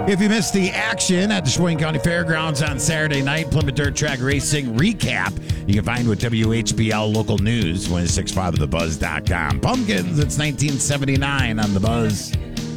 If you missed the action at the Sheboygan County Fairgrounds on Saturday night, Plymouth Dirt Track Racing recap you can find with WHBL Local News, 1065thebuzz.com. Pumpkins, it's 1979 on The Buzz.